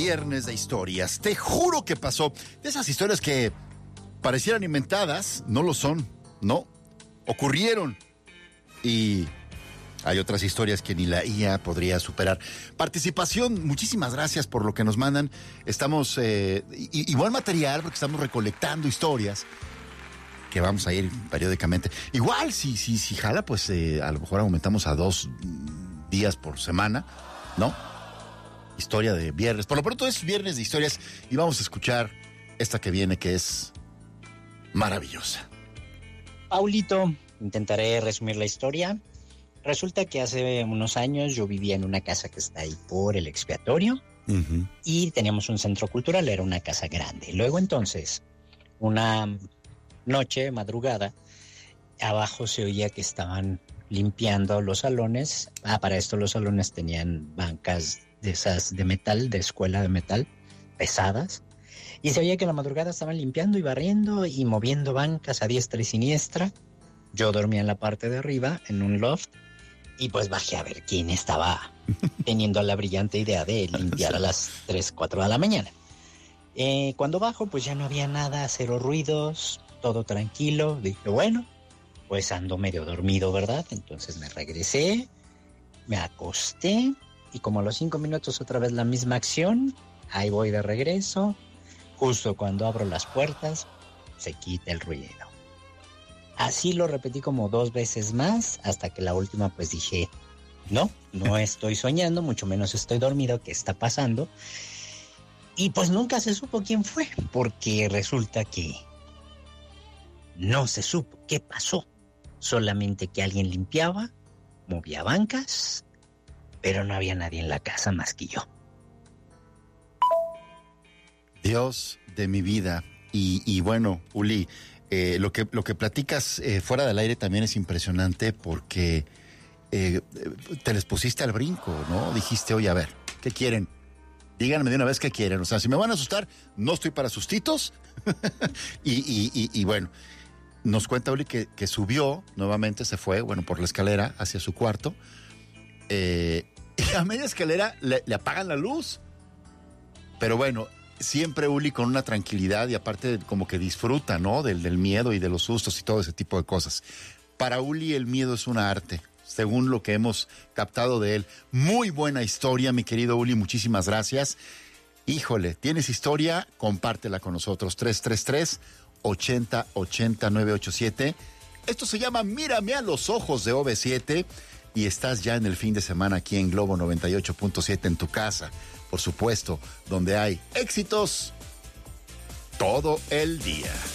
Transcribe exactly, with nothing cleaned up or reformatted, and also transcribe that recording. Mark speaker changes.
Speaker 1: Viernes de historias. Te juro que pasó. De esas historias que parecieran inventadas, no lo son, no. Ocurrieron. Y hay otras historias que ni la I A podría superar. Participación, muchísimas gracias por lo que nos mandan. Estamos, eh, y, igual material, porque estamos recolectando historias que vamos a ir periódicamente. Igual, si, si, si jala, pues eh, a lo mejor aumentamos a dos días por semana, ¿no? Historia de viernes. Por lo pronto es viernes de historias y vamos a escuchar esta que viene, que es maravillosa.
Speaker 2: Paulito, intentaré resumir la historia. Resulta que hace unos años yo vivía en una casa que está ahí por el expiatorio, uh-huh, y teníamos un centro cultural, era una casa grande. Luego entonces, una noche, madrugada, abajo se oía que estaban limpiando los salones. Ah, para esto los salones tenían bancas de esas de metal, de escuela de metal, pesadas. Y se oía que en la madrugada estaban limpiando y barriendo y moviendo bancas a diestra y siniestra. Yo dormía en la parte de arriba, en un loft, y pues bajé a ver quién estaba teniendo la brillante idea de limpiar a las tres, cuatro de la mañana. Eh, cuando bajo, pues ya no había nada, cero ruidos, todo tranquilo. Dije, bueno, pues ando medio dormido, ¿verdad? Entonces me regresé, me acosté, y como a los cinco minutos otra vez la misma acción. Ahí voy de regreso. Justo cuando abro las puertas, se quita el ruido. Así lo repetí como dos veces más, hasta que la última pues dije, no, no estoy soñando, mucho menos estoy dormido, ¿qué está pasando? Y pues nunca se supo quién fue, porque resulta que no se supo qué pasó. Solamente que alguien limpiaba, movía bancas, pero no había nadie en la casa más que yo.
Speaker 1: Dios de mi vida. Y, y bueno, Uli, eh, lo que, lo que platicas eh, fuera del aire también es impresionante porque eh, te les pusiste al brinco, ¿no? Dijiste, oye, a ver, ¿qué quieren? Díganme de una vez qué quieren. O sea, si me van a asustar, no estoy para sustitos. y, y, y, y bueno, nos cuenta Uli que, que subió, nuevamente se fue, bueno, por la escalera hacia su cuarto. Eh, y a media escalera le, le apagan la luz. Pero bueno, siempre Uli con una tranquilidad y aparte como que disfruta, ¿no? Del, del miedo y de los sustos y todo ese tipo de cosas. Para Uli el miedo es una arte, según lo que hemos captado de él. Muy buena historia, mi querido Uli, muchísimas gracias. Híjole, ¿tienes historia? Compártela con nosotros. tres tres tres, ochenta, ochenta, nueve ocho siete. Esto se llama Mírame a los ojos de O V siete y estás ya en el fin de semana aquí en Globo noventa y ocho punto siete en tu casa. Por supuesto, donde hay éxitos todo el día.